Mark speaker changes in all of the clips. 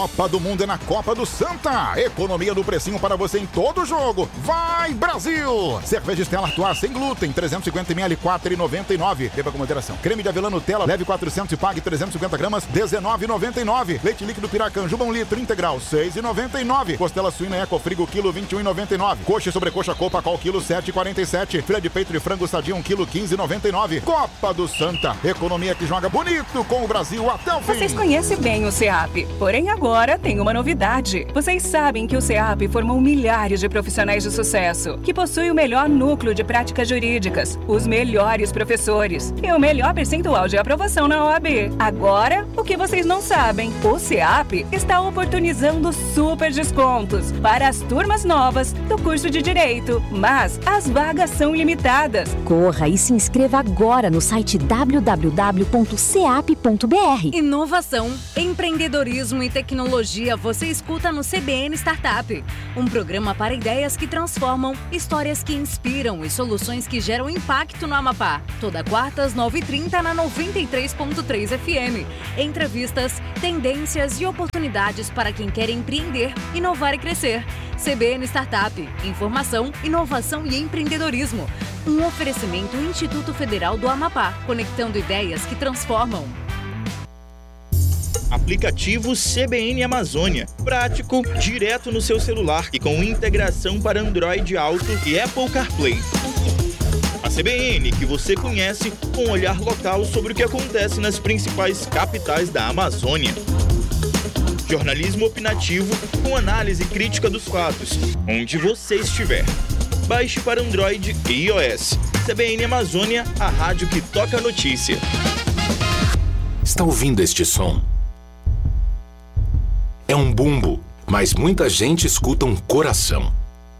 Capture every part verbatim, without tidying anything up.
Speaker 1: Copa do Mundo é na Copa do Santa. Economia do precinho para você em todo jogo. Vai, Brasil! Cerveja Stella Artois sem glúten, trezentos e cinquenta mililitros, quatro reais e noventa e nove centavos. Beba com moderação. Creme de avelã Nutella, leve quatrocentos e pague trezentos e cinquenta gramas, dezenove reais e noventa e nove centavos. Leite líquido Piracanjuba, um litro, integral, seis reais e noventa e nove centavos. Costela suína Ecofrigo, quilo, vinte e um reais e noventa e nove centavos. Coxa e sobrecoxa Copa Col, quilo, sete reais e quarenta e sete centavos. Filé de peito de frango sadia, um quilo, quinze reais e noventa e nove centavos. Copa do Santa. Economia que joga bonito com o Brasil até o fim.
Speaker 2: Vocês conhecem bem o SEAP, porém agora tem uma novidade. Vocês sabem que o SEAP formou milhares de profissionais de sucesso, que possui o melhor núcleo de práticas jurídicas, os melhores professores e o melhor percentual de aprovação na O A B. Agora, o que vocês não sabem, o SEAP está oportunizando super descontos para as turmas novas do curso de Direito, mas as vagas são limitadas.
Speaker 3: Corra e se inscreva agora no site w w w ponto seap ponto b r.
Speaker 4: Inovação, empreendedorismo e tecnologia você escuta no C B N Startup, um programa para ideias que transformam, histórias que inspiram e soluções que geram impacto no Amapá. Toda quarta às nove e trinta na noventa e três ponto três F M. Entrevistas, tendências e oportunidades para quem quer empreender, inovar e crescer. C B N Startup, informação, inovação e empreendedorismo. Um oferecimento Instituto Federal do Amapá, conectando ideias que transformam.
Speaker 5: Aplicativo C B N Amazônia. Prático, direto no seu celular e com integração para Android Auto e Apple CarPlay. A C B N que você conhece com um olhar local sobre o que acontece nas principais capitais da Amazônia. Jornalismo opinativo com análise crítica dos fatos, onde você estiver. Baixe para Android e iOS. C B N Amazônia, a rádio que toca a notícia.
Speaker 6: Está ouvindo este som? É um bumbo, mas muita gente escuta um coração.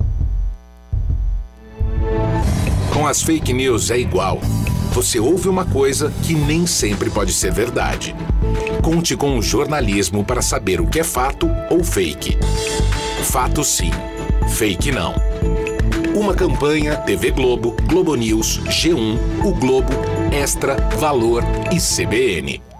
Speaker 6: Com as fake news é igual. Você ouve uma coisa que nem sempre pode ser verdade. Conte com o jornalismo para saber o que é fato ou fake. Fato sim, fake não. Uma campanha T V Globo, Globo News, G um, O Globo, Extra, Valor e C B N.